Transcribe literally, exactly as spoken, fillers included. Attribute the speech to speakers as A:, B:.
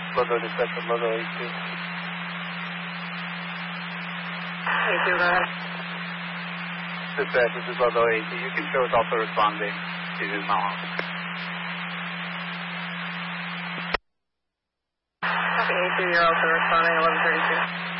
A: Logo detected, logo A two.
B: A two, go ahead.
A: Dispatch, this is logo A two. You can show us also responding to Mohawk.
B: Copy A two, you're also responding eleven thirty-two.